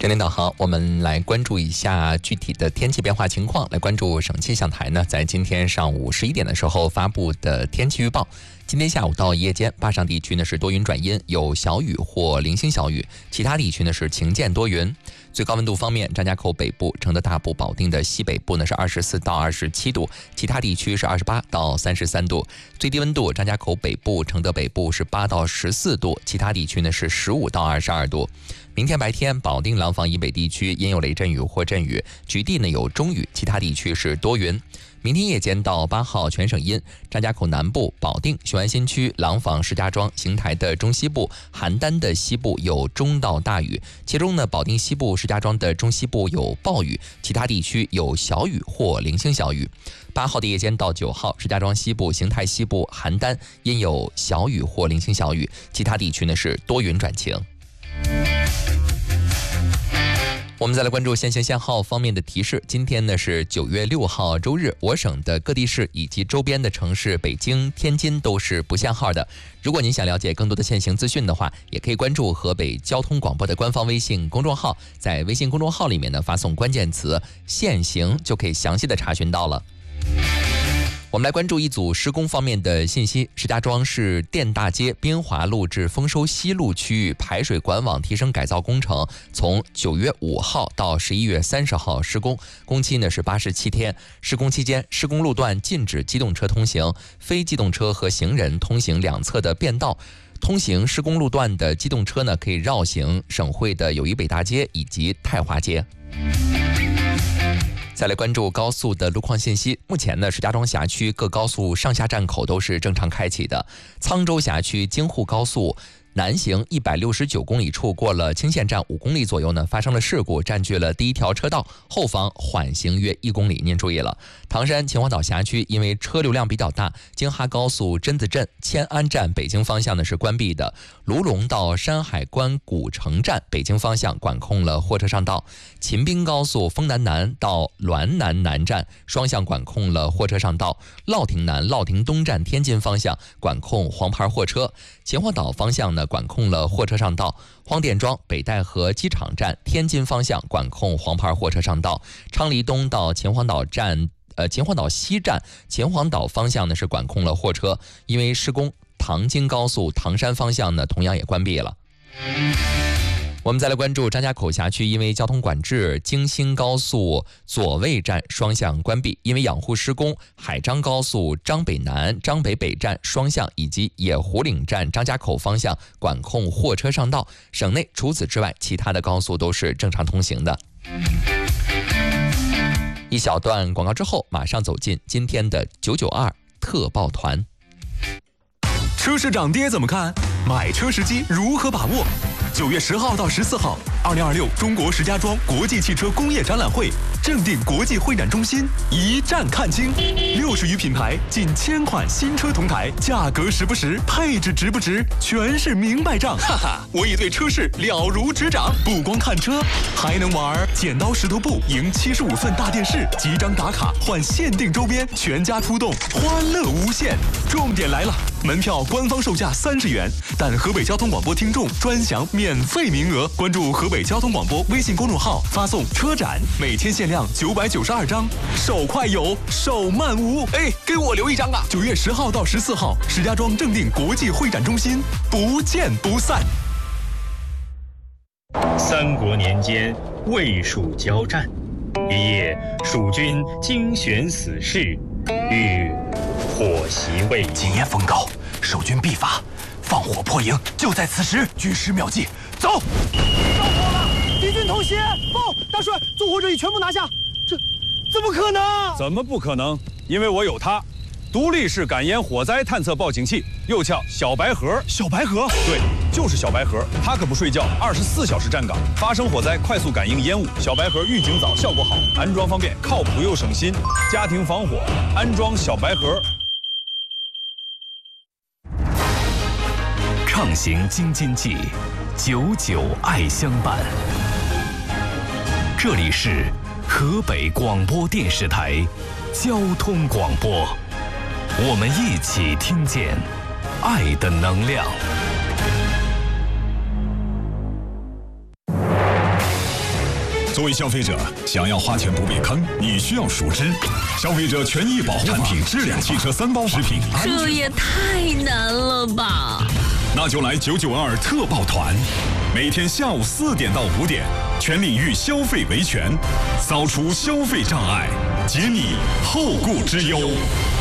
点点导航，我们来关注一下具体的天气变化情况。来关注省气象台呢，在今天上午11点的时候发布的天气预报。今天下午到夜间，坝上地区呢是多云转阴，有小雨或零星小雨；其他地区呢是晴间多云。最高温度方面，张家口北部、承德大部、保定的西北部呢是24到27度，其他地区是28到33度。最低温度，张家口北部、承德北部是8到14度，其他地区呢是15到22度。明天白天，保定廊坊以北地区阴有雷阵雨或阵雨，局地呢有中雨，其他地区是多云。明天夜间到8号全省阴，张家口南部、保定、雄安新区、廊坊、石家庄、邢台的中西部、邯郸的西部有中到大雨，其中呢保定西部、石家庄的中西部有暴雨，其他地区有小雨或零星小雨。8号的夜间到9号，石家庄西部、邢台西部、邯郸阴有小雨或零星小雨，其他地区呢是多云转晴。我们再来关注限行限号方面的提示。今天呢是9月6号周日，我省的各地市以及周边的城市北京、天津都是不限号的。如果您想了解更多的限行资讯的话，也可以关注河北交通广播的官方微信公众号，在微信公众号里面呢发送关键词限行，就可以详细的查询到了。我们来关注一组施工方面的信息。石家庄市电大街滨华路至丰收西路区域排水管网提升改造工程从9月5号到11月30号施工，工期呢是87天。施工期间，施工路段禁止机动车通行，非机动车和行人通行两侧的便道。通行施工路段的机动车呢可以绕行省会的友谊北大街以及太华街。再来关注高速的路况信息。目前呢，石家庄辖区各高速上下站口都是正常开启的。沧州辖区京沪高速南行169公里处，过了清县站5公里左右呢，发生了事故，占据了第一条车道，后方缓行约1公里，您注意了。唐山秦皇岛辖区因为车流量比较大，京哈高速榛子镇迁安站北京方向呢是关闭的，卢龙到山海关古城站北京方向管控了货车上道，秦滨高速丰南南到滦南南站双向管控了货车上道，乐亭南、乐亭东站天津方向管控黄牌货车，秦皇岛方向呢管控了货车上道，荒店庄北戴河机场站天津方向管控黄牌货车上道，昌黎东到秦皇岛站秦皇岛西站秦皇岛方向呢是管控了货车，因为施工，唐京高速唐山方向呢同样也关闭了。我们再来关注张家口辖区，因为交通管制，京新高速左卫站双向关闭，因为养护施工，海张高速张北南、张北北站双向以及野湖岭站张家口方向管控货车上道。省内除此之外，其他的高速都是正常通行的。一小段广告之后，马上走进今天的992特报团。 车市涨跌怎么看？买车时机如何把握？9月10号到14号，2026中国石家庄国际汽车工业展览会正定国际会展中心一站看清，60余品牌，近1000款新车同台，价格实不实，配置值不值，全是明白账。哈哈，我已对车市了如指掌，不光看车，还能玩剪刀石头布赢75寸大电视，集章打卡换限定周边，全家出动，欢乐无限。重点来了，门票官方售价30元，但河北交通广播听众专享免费名额。关注河北交通广播微信公众号，发送车展，每天限量992张，手快有，手慢无。哎，给我留一张啊！9月10号到14号，石家庄正定国际会展中心，不见不散。 三国年间，魏蜀交战，一夜，蜀军精选死士，欲火袭魏营。 今夜风高，守军必发，放火破营，就在此时。举时妙计，走！ 着火了！敌军偷袭！报，大帅，纵火者已全部拿下。这怎么可能？ 怎么不可能？因为我有它，独立式感烟火灾探测报警器，又叫小白盒。 小白盒？ 对，就是小白盒。它可不睡觉，24小时站岗，发生火灾快速感应烟雾。小白盒预警早，效果好，安装方便，靠谱又省心。家庭防火，安装小白盒。 畅行京津冀，久久爱相伴。这里是河北广播电视台交通广播，我们一起听见爱的能量。 作为消费者，想要花钱不被坑，你需要熟知消费者权益保护产品质量汽车3包食品安全。 这也太难了吧！ 那就来992特报团，每天下午4点到5点，全领域消费维权，扫除消费障碍，解你后顾之忧。